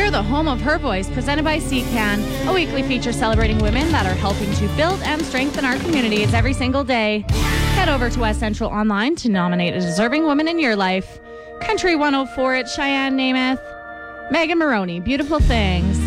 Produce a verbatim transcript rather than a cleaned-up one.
We're the home of Her Voice, presented by C CAN, a weekly feature celebrating women that are helping to build and strengthen our communities every single day. Head over to West Central Online to nominate a deserving woman in your life. Country one oh four at Cheyenne, Namath. Megan Maroney, Beautiful Things.